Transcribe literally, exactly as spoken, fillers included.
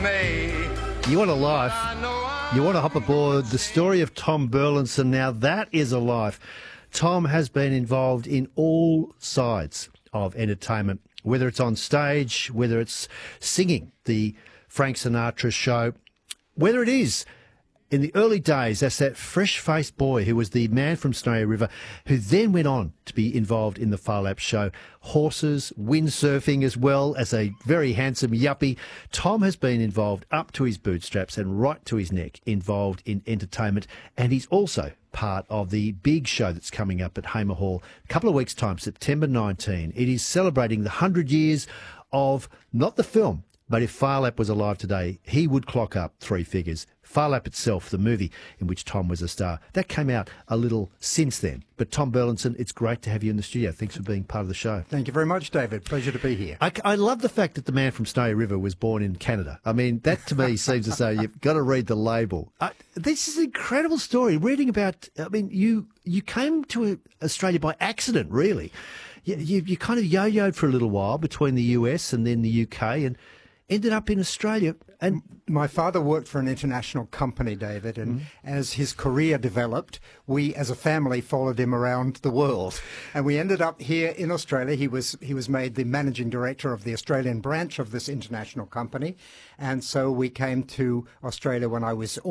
You want a life, you want to hop aboard the story of Tom Burlinson. Now that is a life. Tom has been involved in all sides of entertainment, whether it's on stage, whether it's singing the Frank Sinatra show, whether it is in the early days as that fresh-faced boy who was the man from Snowy River, who then went on to be involved in the Phar Lap show, horses, windsurfing, as well as a very handsome yuppie. Tom has been involved up to his bootstraps and right to his neck, involved in entertainment, and he's also part of the big show that's coming up at Hamer Hall a couple of weeks' time, September nineteenth. It is celebrating the one hundred years of, not the film, but if Phar Lap was alive today, he would clock up three figures. Phar Lap itself, the movie in which Tom was a star, that came out a little since then. But Tom Burlinson, it's great to have you in the studio. Thanks for being part of the show. Thank you very much, David. Pleasure to be here. I, I love the fact that the man from Snowy River was born in Canada. I mean, that to me seems as though you've got to read the label. Uh, this is an incredible story. Reading about, I mean, you you came to Australia by accident, really. You, you, you kind of yo-yoed for a little while between the U S and then the U K and ended up in Australia. And my father worked for an international company, David, and mm. as his career developed, we as a family followed him around the world. And we ended up here in Australia. He was he was made the managing director of the Australian branch of this international company. And so we came to Australia when I was